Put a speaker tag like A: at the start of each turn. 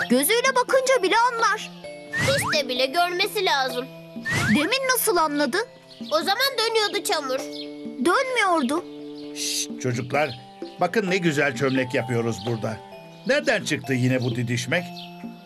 A: Gözüyle bakınca bile anlar.
B: Hiç bile görmesi lazım.
A: Demin nasıl anladı?
B: O zaman dönüyordu çamur.
A: Dönmüyordu.
C: Şşt, çocuklar, bakın ne güzel çömlek yapıyoruz burada. Nereden çıktı yine bu didişmek?